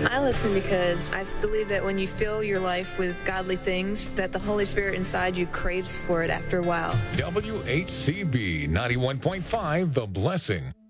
I listen because I believe that when you fill your life with godly things, that the Holy Spirit inside you craves for it after a while. WHCB 91.5, The Blessing.